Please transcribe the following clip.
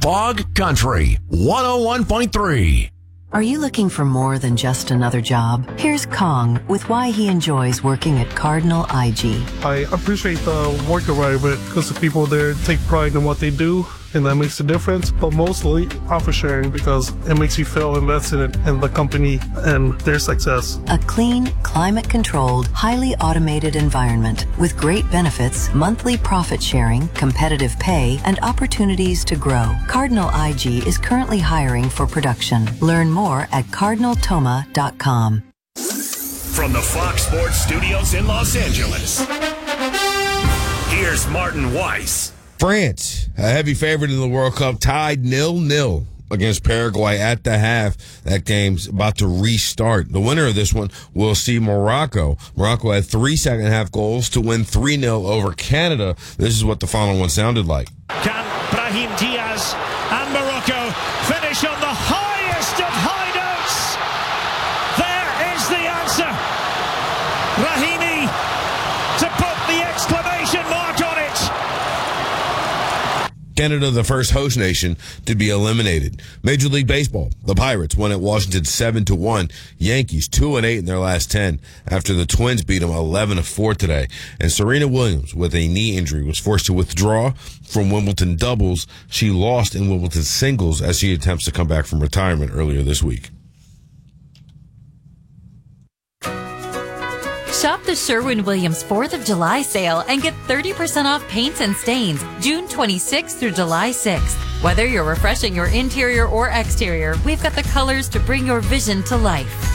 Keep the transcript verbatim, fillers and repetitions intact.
Fog Country one oh one point three. Are you looking for more than just another job? Here's Kong with why he enjoys working at Cardinal I G. I appreciate the work environment because the people there take pride in what they do, and that makes a difference. But mostly profit sharing because it makes you feel invested in the company and their success. A clean, climate-controlled, highly automated environment with great benefits, monthly profit sharing, competitive pay, and opportunities to grow. Cardinal I G is currently hiring for production. Learn more at cardinal toma dot com. From the Fox Sports Studios in Los Angeles, here's Martin Weiss. France, a heavy favorite in the World Cup, tied nil nil against Paraguay at the half. That game's about to restart. The winner of this one will see Morocco. Morocco had three second half goals to win three nil over Canada. This is what the final one sounded like. Can Brahim Diaz and Morocco finish on the highest of high notes? There is the answer. Brahimi to put the exclamation mark on it. Canada, the first host nation to be eliminated. Major League Baseball, the Pirates won at Washington seven to one. Yankees two and eight in their last ten after the Twins beat them eleven to four today. And Serena Williams, with a knee injury, was forced to withdraw from Wimbledon doubles. She lost in Wimbledon singles as she attempts to come back from retirement earlier this week. Shop the Sherwin-Williams fourth of July sale and get thirty percent off paints and stains June twenty-sixth through July sixth. Whether you're refreshing your interior or exterior, we've got the colors to bring your vision to life.